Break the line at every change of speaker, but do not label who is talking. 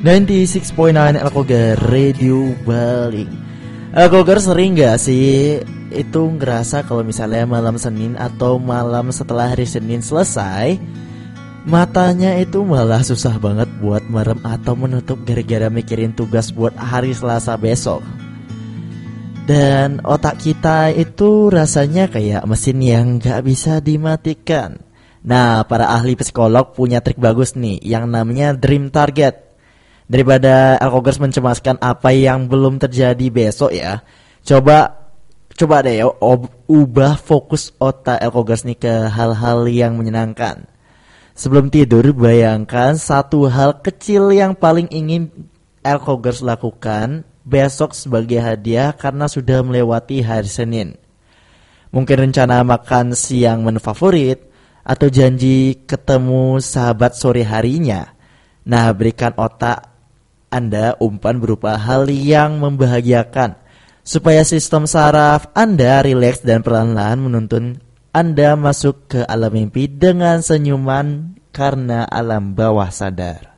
96.9 Alkogar Radio Bali. Alkogar sering gak sih itu ngerasa kalau misalnya malam Senin atau malam setelah hari Senin selesai, matanya itu malah susah banget buat merem atau menutup gara-gara mikirin tugas buat hari Selasa besok. Dan otak kita itu rasanya kayak mesin yang gak bisa dimatikan. Nah, para ahli psikolog punya trik bagus nih yang namanya Dream Target. Daripada Alkogers mencemaskan apa yang belum terjadi besok ya, coba deh ubah fokus otak Alkogers nih ke hal-hal yang menyenangkan. Sebelum tidur, bayangkan satu hal kecil yang paling ingin Alkogers lakukan besok sebagai hadiah karena sudah melewati hari Senin. Mungkin rencana makan siang menu favorit, atau janji ketemu sahabat sore harinya. Nah, berikan otak Anda umpan berupa hal yang membahagiakan supaya sistem saraf Anda rileks dan perlahan-lahan menuntun Anda masuk ke alam mimpi dengan senyuman karena alam bawah sadar.